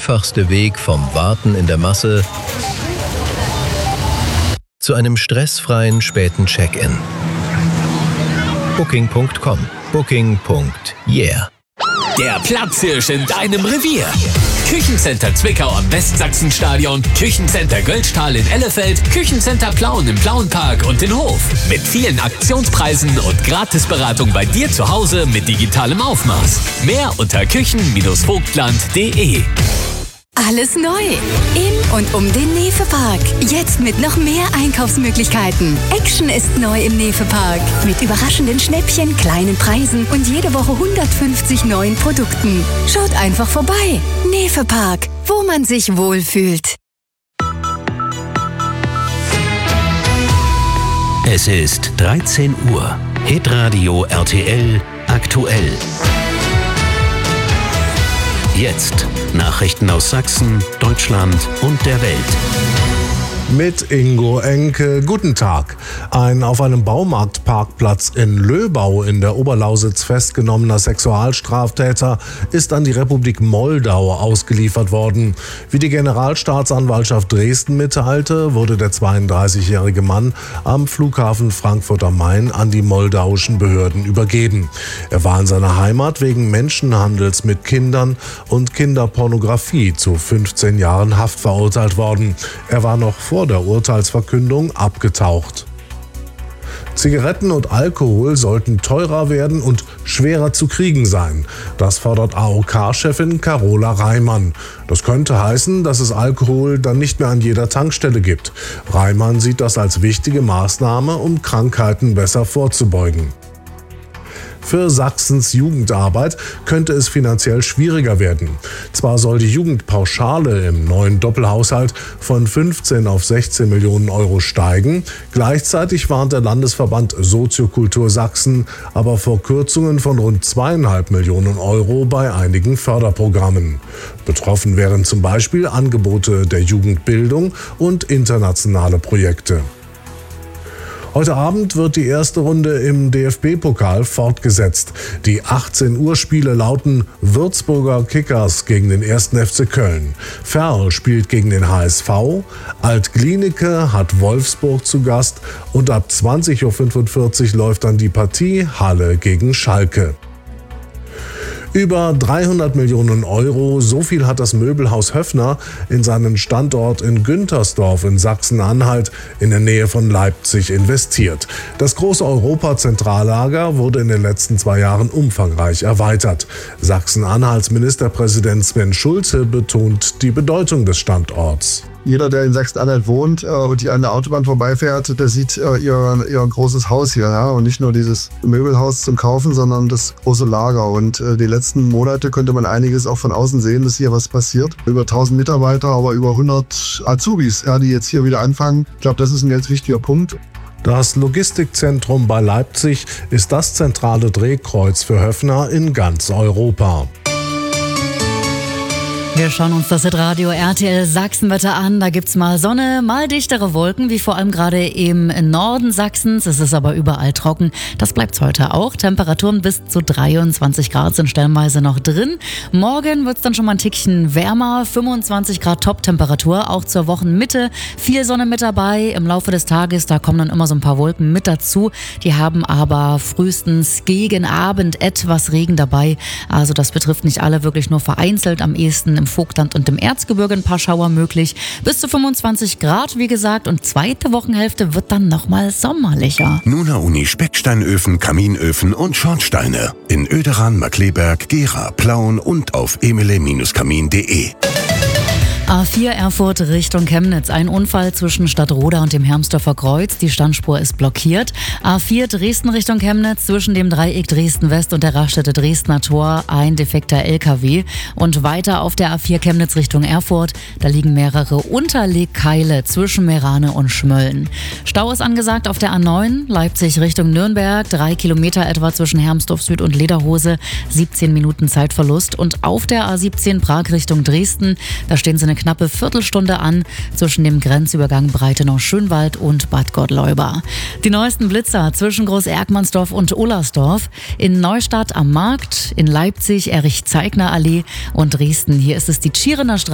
einfachste Weg vom Warten in der Masse zu einem stressfreien späten Check-in. Booking.com. Booking.yeah. Der Platzhirsch in deinem Revier. Küchencenter Zwickau am Westsachsenstadion, Küchencenter Göllstahl in Ellefeld, Küchencenter Plauen im Plauenpark und in Hof. Mit vielen Aktionspreisen und Gratisberatung bei dir zu Hause mit digitalem Aufmaß. Mehr unter küchen-vogtland.de. Alles neu in und um den Nefe-Park. Jetzt mit noch mehr Einkaufsmöglichkeiten. Action ist neu im Nefe-Park. Mit überraschenden Schnäppchen, kleinen Preisen und jede Woche 150 neuen Produkten. Schaut einfach vorbei. Nefe-Park, wo man sich wohlfühlt. Es ist 13 Uhr. Hitradio RTL aktuell. Jetzt Nachrichten aus Sachsen, Deutschland und der Welt. Mit Ingo Enke. Guten Tag. Ein auf einem Baumarktparkplatz in Löbau in der Oberlausitz festgenommener Sexualstraftäter ist an die Republik Moldau ausgeliefert worden. Wie die Generalstaatsanwaltschaft Dresden mitteilte, wurde der 32-jährige Mann am Flughafen Frankfurt am Main an die moldauischen Behörden übergeben. Er war in seiner Heimat wegen Menschenhandels mit Kindern und Kinderpornografie zu 15 Jahren Haft verurteilt worden. Er war noch vor der Urteilsverkündung abgetaucht. Zigaretten und Alkohol sollten teurer werden und schwerer zu kriegen sein. Das fordert AOK-Chefin Carola Reimann. Das könnte heißen, dass es Alkohol dann nicht mehr an jeder Tankstelle gibt. Reimann sieht das als wichtige Maßnahme, um Krankheiten besser vorzubeugen. Für Sachsens Jugendarbeit könnte es finanziell schwieriger werden. Zwar soll die Jugendpauschale im neuen Doppelhaushalt von 15 auf 16 Millionen Euro steigen. Gleichzeitig warnt der Landesverband Soziokultur Sachsen aber vor Kürzungen von rund 2,5 Millionen Euro bei einigen Förderprogrammen. Betroffen wären zum Beispiel Angebote der Jugendbildung und internationale Projekte. Heute Abend wird die erste Runde im DFB-Pokal fortgesetzt. Die 18 Uhr Spiele lauten Würzburger Kickers gegen den 1. FC Köln. Ferl spielt gegen den HSV, Alt-Glienicke hat Wolfsburg zu Gast und ab 20.45 Uhr läuft dann die Partie Halle gegen Schalke. Über 300 Millionen Euro, so viel hat das Möbelhaus Höffner in seinen Standort in Güntersdorf in Sachsen-Anhalt in der Nähe von Leipzig investiert. Das große Europa-Zentrallager wurde in den letzten 2 Jahren umfangreich erweitert. Sachsen-Anhalts Ministerpräsident Sven Schulze betont die Bedeutung des Standorts. Jeder, der in Sachsen-Anhalt wohnt und hier an der Autobahn vorbeifährt, der sieht ihr großes Haus hier. Ja? Und nicht nur dieses Möbelhaus zum Kaufen, sondern das große Lager. Und die letzten Monate konnte man einiges auch von außen sehen, dass hier was passiert. Über 1000 Mitarbeiter, aber über 100 Azubis, die jetzt hier wieder anfangen. Ich glaube, das ist ein ganz wichtiger Punkt. Das Logistikzentrum bei Leipzig ist das zentrale Drehkreuz für Höffner in ganz Europa. Wir schauen uns das Hitradio RTL Sachsenwetter an. Da gibt's mal Sonne, mal dichtere Wolken, wie vor allem gerade im Norden Sachsens. Es ist aber überall trocken. Das bleibt heute auch. Temperaturen bis zu 23 Grad sind stellenweise noch drin. Morgen wird's dann schon mal ein Tickchen wärmer. 25 Grad Top-Temperatur, auch zur Wochenmitte. Viel Sonne mit dabei. Im Laufe des Tages, da kommen dann immer so ein paar Wolken mit dazu. Die haben aber frühestens gegen Abend etwas Regen dabei. Also das betrifft nicht alle, wirklich nur vereinzelt. Am ehesten im Vogtland und im Erzgebirge ein paar Schauer möglich. Bis zu 25 Grad, wie gesagt. Und zweite Wochenhälfte wird dann nochmal sommerlicher. Nuna Uni Specksteinöfen, Kaminöfen und Schornsteine. In Oederan, Markleberg, Gera, Plauen und auf emele-kamin.de. A4 Erfurt Richtung Chemnitz. Ein Unfall zwischen Stadtroda und dem Hermsdorfer Kreuz. Die Standspur ist blockiert. A4 Dresden Richtung Chemnitz. Zwischen dem Dreieck Dresden-West und der Raststätte Dresdner Tor ein defekter LKW. Und weiter auf der A4 Chemnitz Richtung Erfurt. Da liegen mehrere Unterlegkeile zwischen Meerane und Schmölln. Stau ist angesagt auf der A9 Leipzig Richtung Nürnberg. 3 Kilometer etwa zwischen Hermsdorf Süd und Lederhose. 17 Minuten Zeitverlust. Und auf der A17 Prag Richtung Dresden. Da stehen sie eine knappe Viertelstunde an zwischen dem Grenzübergang Breitenau-Schönwald und Bad Gottleuba. Die neuesten Blitzer zwischen Groß-Erkmannsdorf und Ullersdorf, in Neustadt am Markt, in Leipzig Erich-Zeigner-Allee und Dresden. Hier ist es die Tschierener Straße.